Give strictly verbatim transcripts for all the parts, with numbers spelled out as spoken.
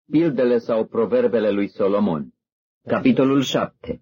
Pildele sau proverbele lui Solomon. Capitolul șapte.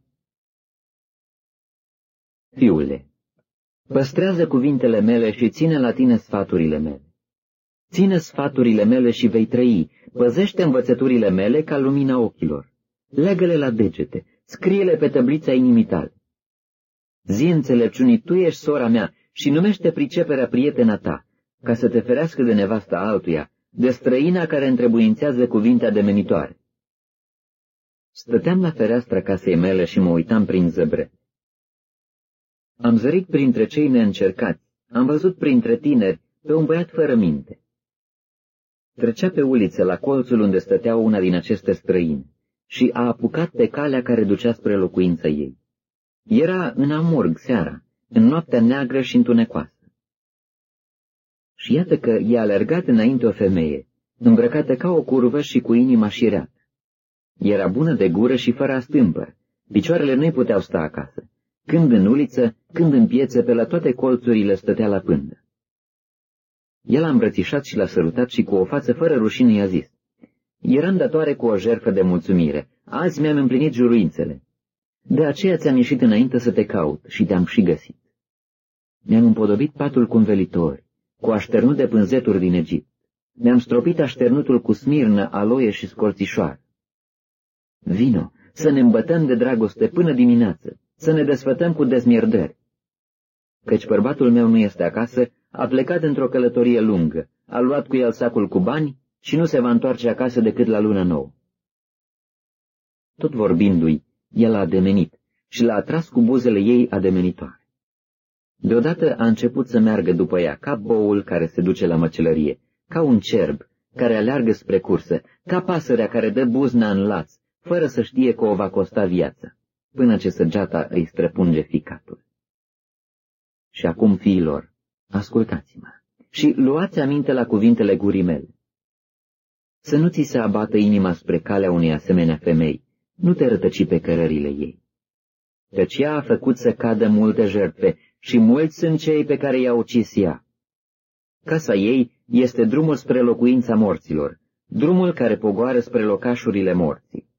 Fiule, păstrează cuvintele mele și ține la tine sfaturile mele. Ține sfaturile mele și vei trăi, păzește învățăturile mele ca lumina ochilor. Leagă-le la degete, scrie-le pe tăblița inimii tale. Zi înțelepciunii, tu ești sora mea și numește priceperea prietena ta, ca să te ferească de nevasta altuia, de străina care întrebuințează cuvinte ademenitoare. Stăteam la fereastra casei mele și mă uitam prin zăbre. Am zărit printre cei neîncercați, am văzut printre tineri pe un băiat fără minte. Trecea pe uliță la colțul unde stătea una din aceste străine și a apucat pe calea care ducea spre locuința ei. Era în amurg seara, în noaptea neagră și întunecoasă. Și iată că i-a alergat înainte o femeie, îmbrăcată ca o curvă și cu inima șireată. Era bună de gură și fără astâmpăr, picioarele nu-i puteau sta acasă. Când în uliță, când în piețe, pe la toate colțurile stătea la pândă. El a îmbrățișat și l-a sărutat și cu o față fără rușine i-a zis: eram datoare cu o jertfă de mulțumire, azi mi-am împlinit juruințele. De aceea ți-am ieșit înainte să te caut și te-am și găsit. Mi-am împodobit patul cu învelitori, cu așternut de pânzeturi din Egipt. Mi-am stropit așternutul cu smirnă, aloie și scorțișoară. Vino, să ne îmbătăm de dragoste până dimineață, să ne desfătăm cu dezmierdări. Căci bărbatul meu nu este acasă, a plecat într-o călătorie lungă, a luat cu el sacul cu bani și nu se va întoarce acasă decât la luna nouă. Tot vorbindu-i, el a ademenit și l-a atras cu buzele ei ademenitoare. Deodată a început să meargă după ea, ca boul care se duce la măcelărie, ca un cerb care aleargă spre cursă, ca pasărea care dă buzna în laț, fără să știe că o va costa viața, până ce săgeata îi străpunge ficatul. Și acum, fiilor, ascultați-mă și luați aminte la cuvintele gurii mele. Să nu ți se abată inima spre calea unei asemenea femei, nu te rătăci pe cărările ei. Căci ea a făcut să cadă multe jertfe și mulți sunt cei pe care i-a ucis ea. Casa ei este drumul spre locuința morților, drumul care pogoară spre locașurile morții.